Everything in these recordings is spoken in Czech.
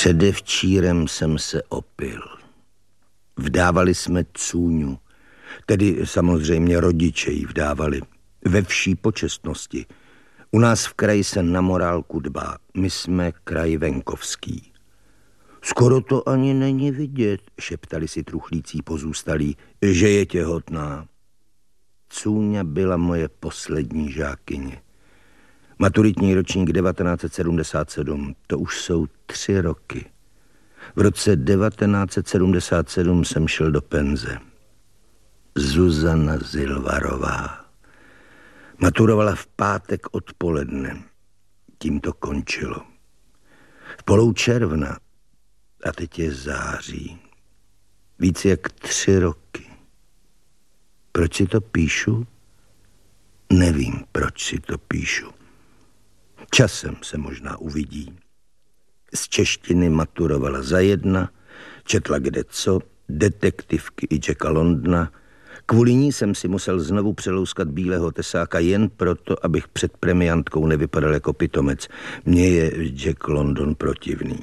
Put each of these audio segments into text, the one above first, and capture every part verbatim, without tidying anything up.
Předevčírem jsem se opil. Vdávali jsme cůňu, tedy samozřejmě rodiče ji vdávali, ve vší počestnosti. U nás v kraji se na morálku dbá, my jsme kraj venkovský. Skoro to ani není vidět, šeptali si truchlící pozůstalí, že je těhotná. Cůňa byla moje poslední žákyně. Maturitní ročník devatenáct set sedmdesát sedm, to už jsou tři roky. V roce devatenáct set sedmdesát sedm jsem šel do penze. Zuzana Zilvarová. Maturovala v pátek odpoledne. Tím to končilo. V polou června, a teď je září. Víc jak tři roky. Proč si to píšu? Nevím, proč si to píšu. Časem se možná uvidí. Z češtiny maturovala za jedna, četla kdeco, detektivky i Jacka Londona. Kvůli ní jsem si musel znovu přelouskat bílého tesáka jen proto, abych před premiantkou nevypadal jako pitomec. Mně je Jack London protivný.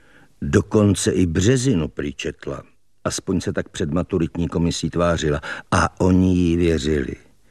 Dokonce i Březinu prý četla. Aspoň se tak před maturitní komisí tvářila. A oni jí věřili.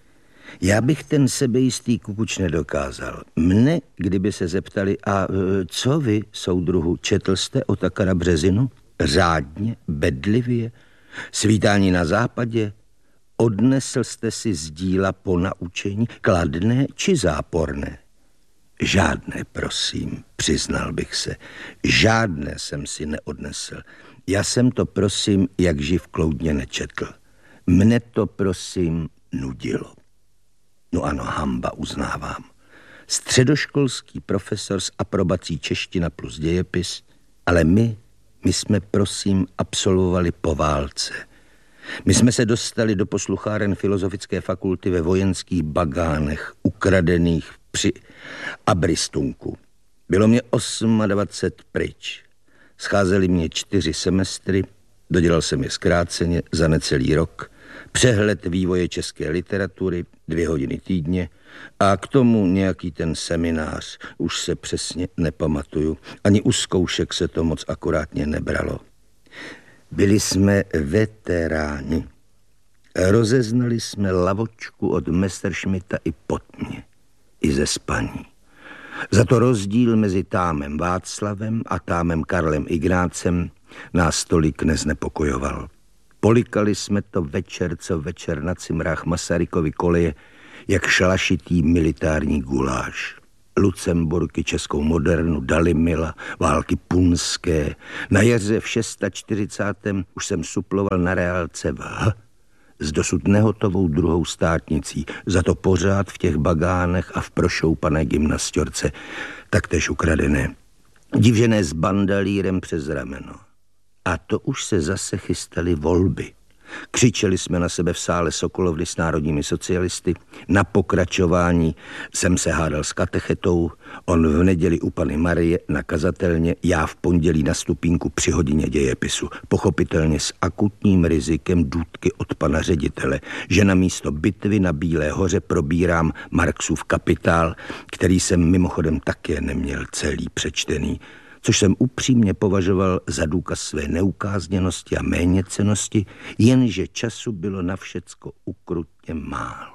Já bych ten sebejistý kukuč nedokázal. Mne, kdyby se zeptali, a co vy, soudruhu, četl jste Otakara Březinu? Řádně, bedlivě, svítání na západě? Odnesl jste si z díla po naučení, kladné či záporné? Žádné, prosím, přiznal bych se. Žádné jsem si neodnesl. Já jsem to, prosím, jak živ kloudně nečetl. Mne to, prosím, nudilo. No ano, hamba, uznávám. Středoškolský profesor s aprobací čeština plus dějepis, ale my, my jsme, prosím, absolvovali po válce. My jsme se dostali do poslucháren Filozofické fakulty ve vojenských bagánech, ukradených při Abristunku. Bylo mě dvacet osm pryč. Scházely mě čtyři semestry, dodělal jsem je zkráceně za necelý rok, přehled vývoje české literatury, dvě hodiny týdně a k tomu nějaký ten seminář, už se přesně nepamatuju, ani u zkoušek se to moc akurátně nebralo. Byli jsme veteráni. Rozeznali jsme lavočku od Messerschmitta i Potmě, i ze spaní. Za to rozdíl mezi támem Václavem a támem Karlem Ignácem nás tolik neznepokojoval. Polikali jsme to večer co večer na cimrách Masarykovy koleje, jak šalašitý militární guláš. Lucemburky, českou modernu, Dalymila, války punské. Na jaře v čtyřicátém šestém už jsem suploval na reálce v H s dosud nehotovou druhou státnicí, za to pořád v těch bagánech a v prošoupané gymnasťorce, taktéž ukradené, divžené s bandalírem přes rameno. A to už se zase chystaly volby. Křičeli jsme na sebe v sále Sokolovny s národními socialisty. Na pokračování jsem se hádal s katechetou, on v neděli u Panny Marie na kazatelně, já v pondělí na stupínku při hodině dějepisu. Pochopitelně s akutním rizikem důtky od pana ředitele, že na místo bitvy na Bílé hoře probírám Marxův Kapitál, který jsem mimochodem také neměl celý přečtený, což jsem upřímně považoval za důkaz své neukázněnosti a méněcennosti, jenže času bylo na všecko ukrutně málo.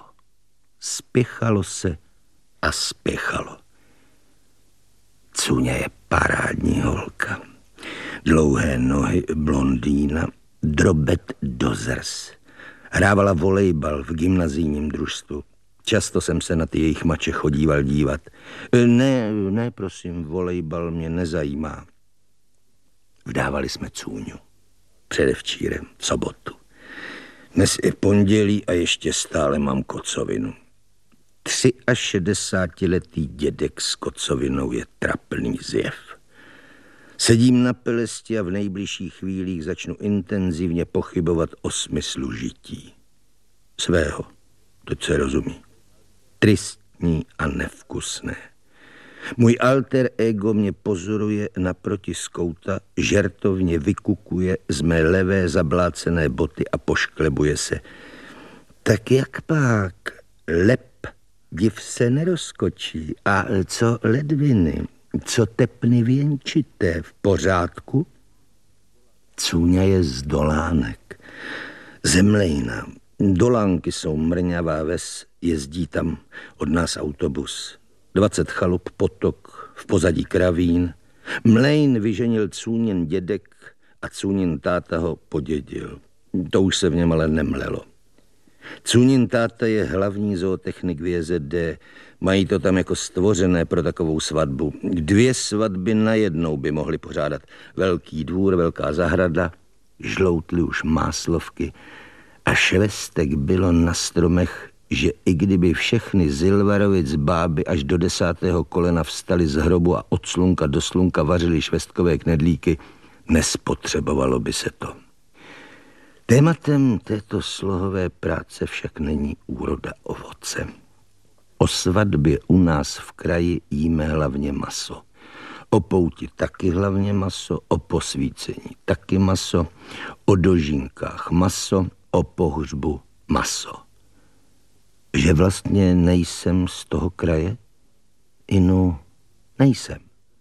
Spěchalo se a spěchalo. Cůňa je parádní holka. Dlouhé nohy, blondýna, drobet do zrs. Hrávala volejbal v gymnazijním družstvu. Často jsem se na ty jejich mače chodíval dívat. Ne, ne, prosím, volejbal mě nezajímá. Vdávali jsme cůňu. Předevčírem, v sobotu. Dnes je pondělí a ještě stále mám kocovinu. šedesátiletý dědek s kocovinou je trapný zjev. Sedím na pelesti a v nejbližších chvílích začnu intenzivně pochybovat o smyslu žití. Svého, to se rozumí. Tristní a nevkusné. Můj alter ego mě pozoruje naproti z kouta, žertovně vykukuje z mé levé zablácené boty a pošklebuje se. Tak jak pak? Lep, div se nerozkočí. A co ledviny? Co tepny věnčité, v pořádku? Cůňa je z Dolánek. Zemlejna. Dolánky jsou mrňavá ves, jezdí tam od nás autobus. Dvacet chalup, potok, v pozadí kravín. Mlejn vyženil Cůnin dědek a Cůnin táta ho podědil. To už se v něm ale nemlelo. Cůnin táta je hlavní zootechnik v J Z D. Mají to tam jako stvořené pro takovou svatbu. Dvě svatby najednou by mohli pořádat. Velký dvůr, velká zahrada, žloutly už máslovky a švestek bylo na stromech, že i kdyby všechny Zilvarovic báby až do desátého kolena vstali z hrobu a od slunka do slunka vařili švestkové knedlíky, nespotřebovalo by se to. Tématem této slohové práce však není úroda ovoce. O svatbě u nás v kraji jíme hlavně maso. O pouti taky hlavně maso, o posvícení taky maso, o dožínkách maso, o pohřbu maso. Že vlastně nejsem z toho kraje? Inu, nejsem.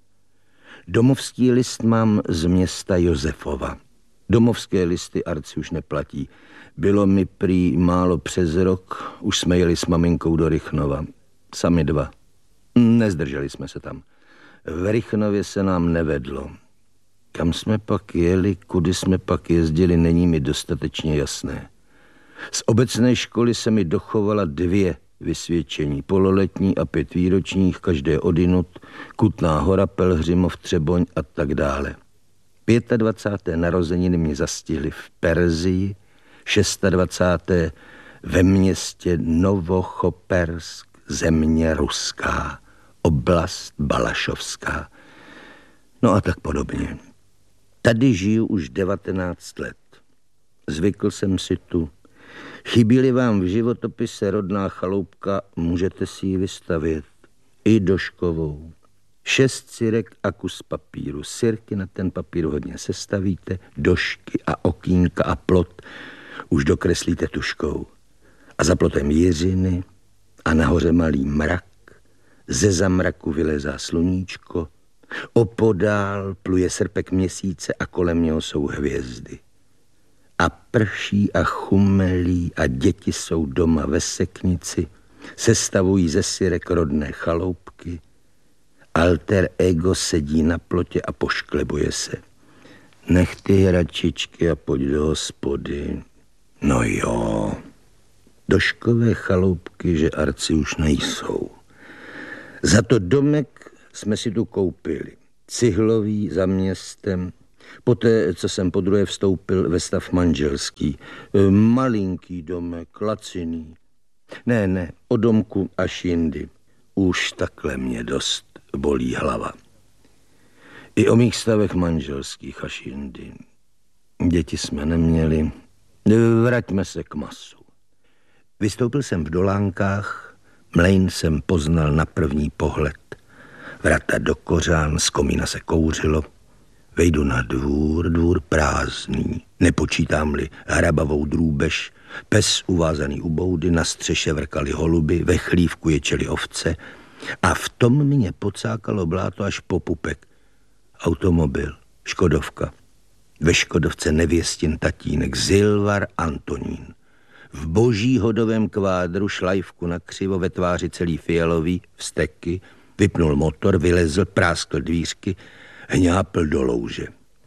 Domovský list mám z města Josefova. Domovské listy Arci už neplatí. Bylo mi prý málo přes rok, už jsme jeli s maminkou do Rychnova. Sami dva. Nezdrželi jsme se tam. V Rychnově se nám nevedlo. Kam jsme pak jeli, kudy jsme pak jezdili, není mi dostatečně jasné. Z obecné školy se mi dochovala dvě vysvědčení, pololetní a pětvýročních, každé odinut, Kutná Hora, Pelhřimov, Třeboň a tak dále. dvacáté páté narozeniny mě zastihly v Perzii, dvacáté šesté ve městě Novochopersk, země ruská, oblast Balašovská. No a tak podobně. Tady žiju už devatenáct let. Zvykl jsem si tu. Chybí-li vám v životopise rodná chaloupka, můžete si ji vystavět. I doškovou. Šest sirek a kus papíru. Sirky na ten papír hodně sestavíte, došky a okýnka a plot už dokreslíte tuškou. A za plotem jiřiny a nahoře malý mrak. Ze zamraku vylezá sluníčko, opodál pluje srpek měsíce a kolem něho jsou hvězdy. A prší a chumelí a děti jsou doma ve seknici, sestavují ze sirek rodné chaloupky. Alter ego sedí na plotě a pošklebuje se. Nech ty hračičky a pojď do hospody. No jo, doškové chaloupky, že Arci už nejsou. Za to domek jsme si tu koupili. Cihlový za městem. Poté, co jsem podruhé vstoupil ve stav manželský. Malinký domek, laciný. Ne, ne, o domku až jindy. Už takhle mě dost bolí hlava. I o mých stavech manželských až jindy. Děti jsme neměli. Vraťme se k masu. Vystoupil jsem v Dolánkách. Mlejn jsem poznal na první pohled. Vrata do kořán, z komína se kouřilo. Vejdu na dvůr, dvůr prázdný. Nepočítám-li hrabavou drůbež, pes uvázaný u boudy, na střeše vrkali holuby, ve chlívku ječeli ovce a v tom mě pocákalo bláto až po pupek. Automobil, Škodovka. Ve Škodovce nevěstin tatínek, Zilvar Antonín. V boží hodovém kvádru, šlajvku na křivo, ve tváři celý fialový, vzteky, vypnul motor, vylezl, práskl dvířky, hňápl do louže.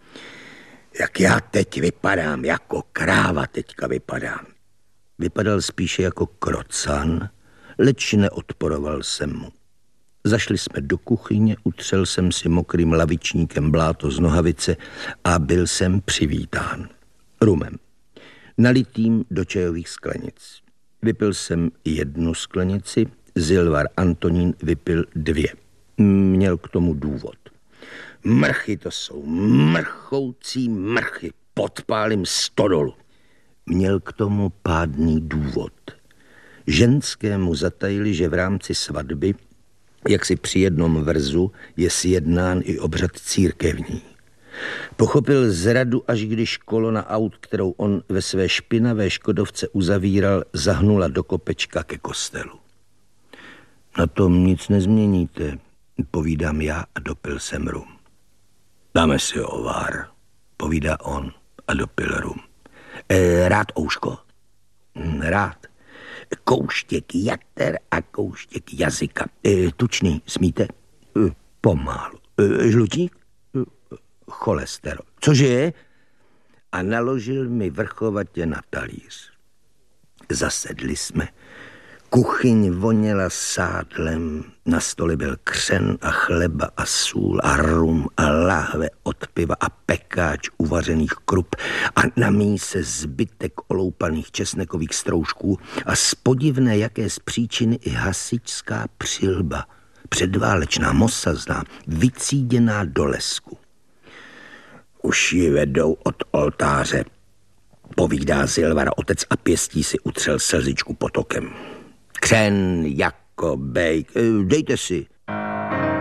Jak já teď vypadám, jako kráva teďka vypadám. Vypadal spíše jako krocan, leč neodporoval jsem mu. Zašli jsme do kuchyně, utřel jsem si mokrým lavičníkem bláto z nohavice a byl jsem přivítán. Rumem. Nalitým do čajových sklenic. Vypil jsem jednu sklenici, Zilvar Antonín vypil dvě. Měl k tomu důvod. Mrchy to jsou, mrchoucí mrchy, podpálím stodolu. Měl k tomu pádný důvod. Ženskému zatajili, že v rámci svatby, jak si při jednom vrzu, je sjednán i obřad církevní. Pochopil zradu, až když kolona aut, kterou on ve své špinavé Škodovce uzavíral, zahnula do kopečka ke kostelu. Na tom nic nezměníte. povídám já a dopil jsem rum. Dáme si ovár, povídá on a dopil rum. E, rád ouško? Rád. Kouštěk jater a kouštěk jazyka. E, tučný, smíte? E, pomálu. E, žlutík? E, cholesterol. Cože je? A naložil mi vrchovatě na talíř. Zasedli jsme. Kuchyň voněla sádlem, na stole byl křen a chleba a sůl a rum a láhve od piva a pekáč uvařených krup a na míse zbytek oloupaných česnekových stroužků a z podivné jaké z příčiny i hasičská přilba, předválečná, mosazná, vycíděná do lesku. Už ji vedou od oltáře, povídá Zilvara otec a pěstí si utřel slzičku potokem. Křen jako bejk, dejte si.